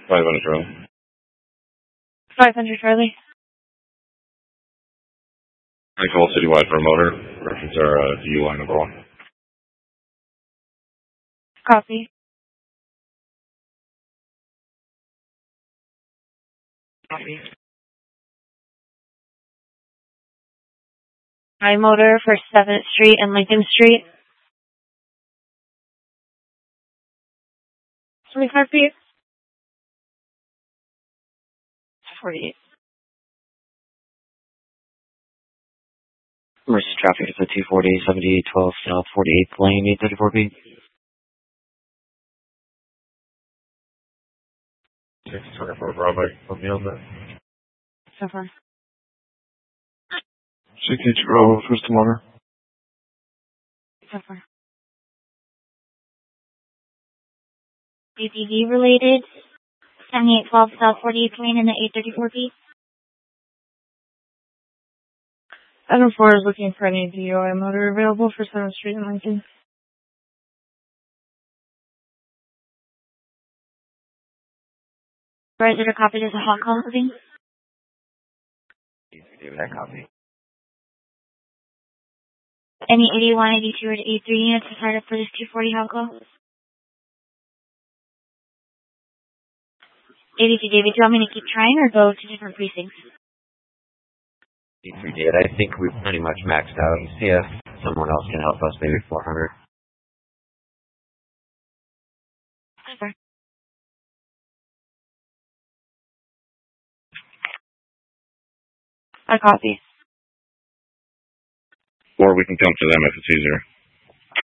500 Charlie. 500 Charlie. I call citywide for a motor. Reference our DU line number 1. Copy. Copy. High motor for 7th Street and Lincoln Street. 25 feet. 48. Emergency traffic is at 240, 7812 South 48th Lane, 834 feet. 624 Broadway. Put me on that. So far. 62 Bravo, first to motor. So far. ATV related. 7812 South 48th Lane in the 834 feet. Item 4 is looking for any DUI motor available for 7th Street and Lincoln. Resident copy, there's a hot call moving. David, I copy. Any 81, 82, or 83 units to start up for this 240 hot call? 82 David, do you want me to keep trying or go to different precincts? 83 David, I think we've pretty much maxed out. See if someone else can help us, maybe 400. Super. I copy. Or we can come to them if it's easier.